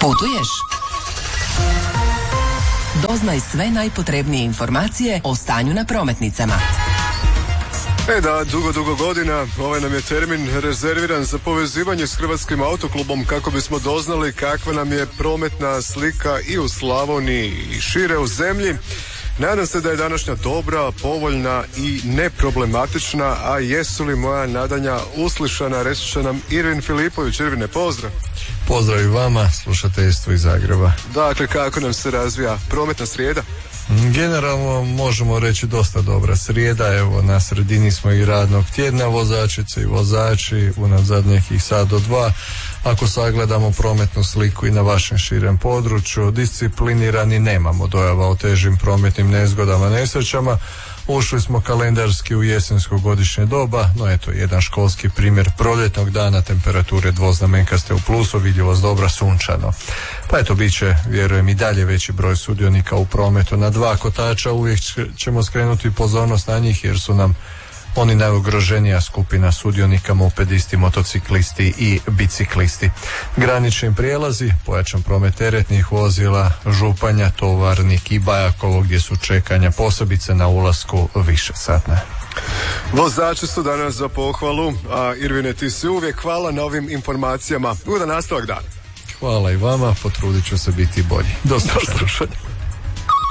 Putuješ? Doznaj sve najpotrebnije informacije o stanju na prometnicama. Da, dugo godina ovaj nam je termin rezerviran za povezivanje s Hrvatskim autoklubom kako bismo doznali kakva nam je prometna slika i u Slavoniji i šire u zemlji. Nadam se da je današnja dobra, povoljna i neproblematična, a jesu li moja nadanja uslišana, reći će nam Irvin Filipović. Irvine, pozdrav. Pozdrav i vama, slušateljstvo iz Zagreba. Dakle, kako nam se razvija prometna srijeda? Generalno možemo reći dosta dobra srijeda, evo na sredini smo i radnog tjedna, vozačice i vozači unazad nekih sat do dva. Ako sagledamo prometnu sliku i na vašem širem području, disciplinirani, nemamo dojava o težim prometnim nezgodama, nesrećama. Ušli smo kalendarski u jesensko godišnje doba, no eto, jedan školski primjer proljetnog dana, temperature dvoznamenkaste u plusu, vidljivost dobra, sunčano. Pa eto, bit će, vjerujem, i dalje veći broj sudionika u prometu. Na dva kotača uvijek ćemo skrenuti pozornost na njih jer su nam oni najugroženija skupina sudionika, mopedisti, motociklisti i biciklisti. Granični prijelazi, pojačan promet teretnih vozila, Županja, Tovarnik i Bajakovo gdje su čekanja posebice na ulasku višesatne. Vozači su danas za pohvalu, a Irvine, ti si uvijek hvala na ovim informacijama. Ugodan nastavak dana. Hvala i vama, potrudit ću se biti bolji. Do slušanja.